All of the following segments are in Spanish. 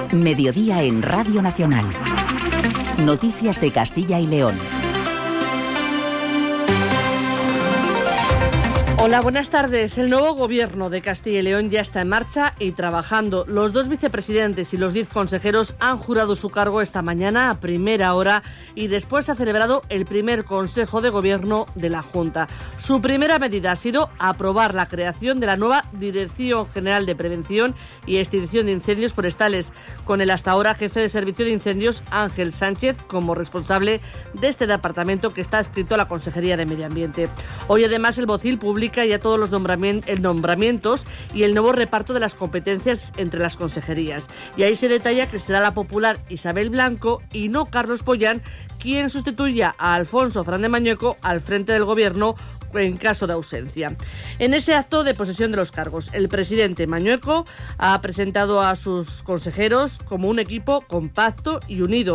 Mediodía en Radio Nacional. Noticias de Castilla y León. Hola, buenas tardes. El nuevo gobierno de Castilla y León ya está en marcha y trabajando. Los 2 vicepresidentes y los 10 consejeros han jurado su cargo esta mañana a primera hora y después se ha celebrado el primer Consejo de Gobierno de la Junta. Su primera medida ha sido aprobar la creación de la nueva Dirección General de Prevención y Extinción de Incendios Forestales, con el hasta ahora jefe de Servicio de Incendios, Ángel Sánchez, como responsable de este departamento que está adscrito a la Consejería de Medio Ambiente. Hoy además el Bocil publica ya todos los nombramientos y el nuevo reparto de las competencias entre las consejerías. Y ahí se detalla que será la popular Isabel Blanco y no Carlos Pollán quien sustituya a Alfonso Fernández Mañueco al frente del gobierno en caso de ausencia. En ese acto de posesión de los cargos, el presidente Mañueco ha presentado a sus consejeros como un equipo compacto y unido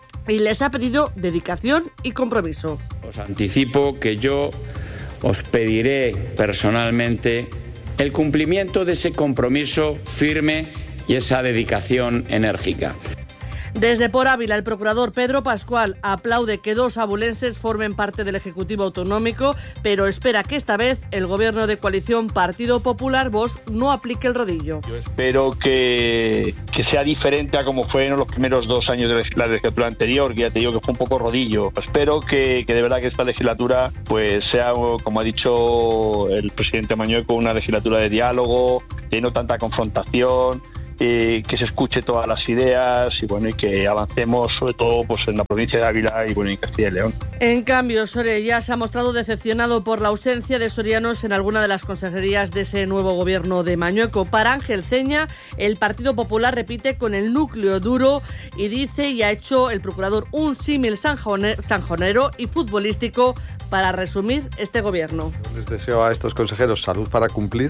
y les ha pedido dedicación y compromiso. Os anticipo que yo os pediré personalmente el cumplimiento de ese compromiso firme y esa dedicación enérgica. Desde Por Ávila, el procurador Pedro Pascual aplaude que 2 abulenses formen parte del Ejecutivo Autonómico, pero espera que esta vez el gobierno de coalición Partido Popular Vox no aplique el rodillo. Yo espero que sea diferente a como fue en los primeros 2 años de la legislatura anterior, que ya te digo que fue un poco rodillo. Espero que de verdad que esta legislatura pues sea, como ha dicho el presidente Mañueco, una legislatura de diálogo, de no tanta confrontación, que se escuche todas las ideas y bueno, y que avancemos sobre todo pues en la provincia de Ávila y bueno, en Castilla y León. En cambio, Soria ya se ha mostrado decepcionado por la ausencia de sorianos en alguna de las consejerías de ese nuevo gobierno de Mañueco. Para Ángel Ceña, el Partido Popular repite con el núcleo duro y dice y ha hecho el procurador un símil sanjonero y futbolístico para resumir este gobierno. Les deseo a estos consejeros salud para cumplir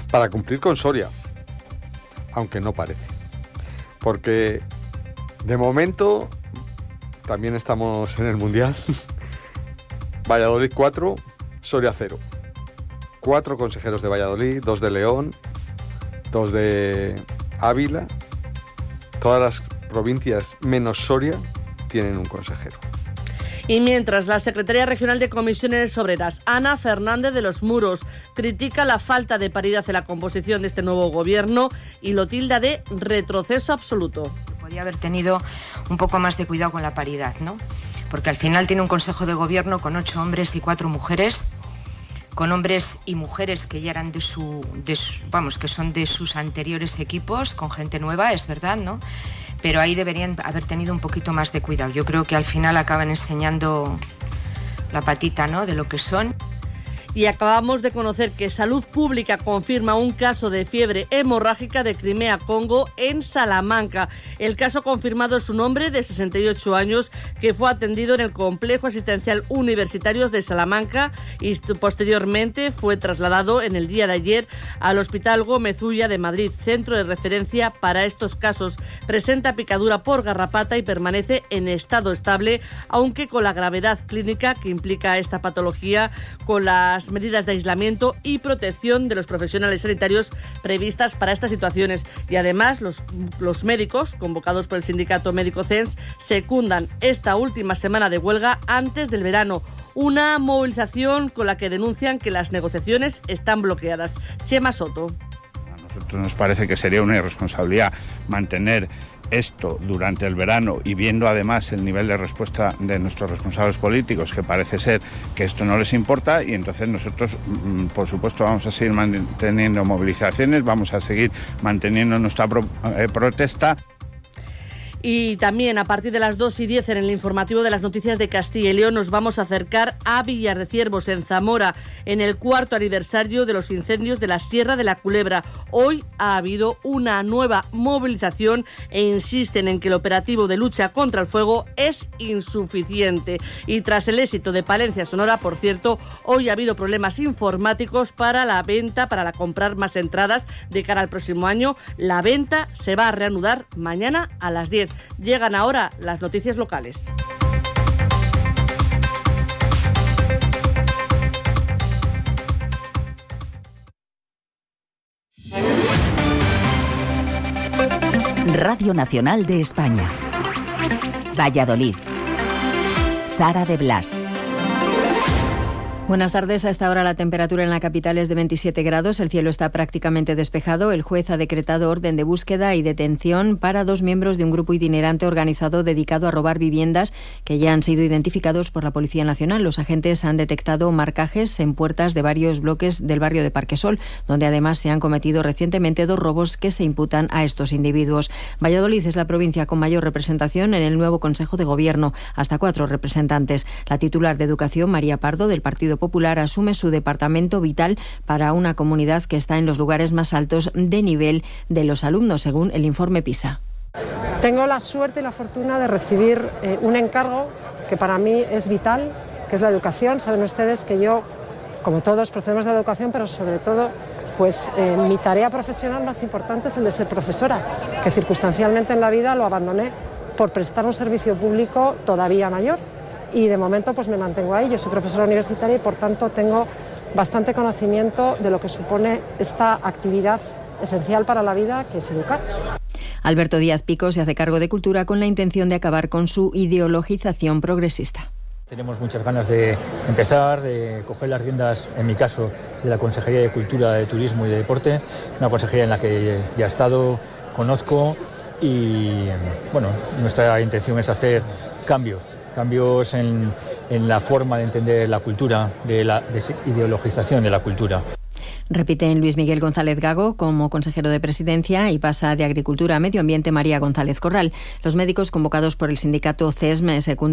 con Soria. Aunque no parece, porque de momento también estamos en el Mundial. Valladolid 4, Soria 0. 4 consejeros de Valladolid, 2 de León, 2 de Ávila. Todas las provincias menos Soria tienen un consejero. Y mientras, la secretaria regional de Comisiones Obreras, Ana Fernández de los Muros, critica la falta de paridad en la composición de este nuevo gobierno y lo tilda de retroceso absoluto. Podría haber tenido un poco más de cuidado con la paridad, ¿no? Porque al final tiene un consejo de gobierno con 8 hombres y 4 mujeres, con hombres y mujeres que ya eran que son de sus anteriores equipos, con gente nueva, es verdad, ¿no? Pero ahí deberían haber tenido un poquito más de cuidado. Yo creo que al final acaban enseñando la patita, ¿no?, de lo que son. Y acabamos de conocer que Salud Pública confirma un caso de fiebre hemorrágica de Crimea-Congo en Salamanca. El caso confirmado es un hombre de 68 años que fue atendido en el Complejo Asistencial Universitario de Salamanca y posteriormente fue trasladado en el día de ayer al Hospital Gómez Ulla de Madrid, centro de referencia para estos casos. Presenta picadura por garrapata y permanece en estado estable, aunque con la gravedad clínica que implica esta patología, con las medidas de aislamiento y protección de los profesionales sanitarios previstas para estas situaciones. Y además los médicos, convocados por el sindicato médico CENS, secundan esta última semana de huelga antes del verano. Una movilización con la que denuncian que las negociaciones están bloqueadas. Chema Soto. A nosotros nos parece que sería una irresponsabilidad mantener esto durante el verano y viendo además el nivel de respuesta de nuestros responsables políticos, que parece ser que esto no les importa, y entonces nosotros por supuesto vamos a seguir manteniendo movilizaciones, vamos a seguir manteniendo nuestra protesta. Y también a partir de las 2:10 en el informativo de las noticias de Castilla y León nos vamos a acercar a Villar de Ciervos, en Zamora, en el 4º aniversario de los incendios de la Sierra de la Culebra. Hoy ha habido una nueva movilización e insisten en que el operativo de lucha contra el fuego es insuficiente. Y tras el éxito de Palencia Sonora, por cierto, hoy ha habido problemas informáticos para la venta, para comprar más entradas de cara al próximo año. La venta se va a reanudar mañana a las 10. Llegan ahora las noticias locales. Radio Nacional de España. Valladolid. Sara de Blas. Buenas tardes. A esta hora la temperatura en la capital es de 27 grados. El cielo está prácticamente despejado. El juez ha decretado orden de búsqueda y detención para 2 miembros de un grupo itinerante organizado dedicado a robar viviendas que ya han sido identificados por la Policía Nacional. Los agentes han detectado marcajes en puertas de varios bloques del barrio de Parquesol, donde además se han cometido recientemente 2 robos que se imputan a estos individuos. Valladolid es la provincia con mayor representación en el nuevo Consejo de Gobierno, hasta 4 representantes. La titular de Educación, María Pardo, del Partido Popular, asume su departamento vital para una comunidad que está en los lugares más altos de nivel de los alumnos, según el informe PISA. Tengo la suerte y la fortuna de recibir un encargo que para mí es vital, que es la educación. Saben ustedes que yo, como todos, procedemos de la educación, pero sobre todo, pues mi tarea profesional más importante es el de ser profesora, que circunstancialmente en la vida lo abandoné por prestar un servicio público todavía mayor. Y de momento pues me mantengo ahí. Yo soy profesora universitaria y por tanto tengo bastante conocimiento de lo que supone esta actividad esencial para la vida, que es educar. Alberto Díaz Pico se hace cargo de Cultura con la intención de acabar con su ideologización progresista. Tenemos muchas ganas de empezar, de coger las riendas, en mi caso, de la Consejería de Cultura, de Turismo y de Deporte, una consejería en la que ya he estado, conozco y bueno, nuestra intención es hacer cambios en la forma de entender la cultura, de la desideologización de la cultura. Repiten Luis Miguel González Gago como consejero de Presidencia y pasa de Agricultura a Medio Ambiente María González Corral. Los médicos convocados por el sindicato CESM secundan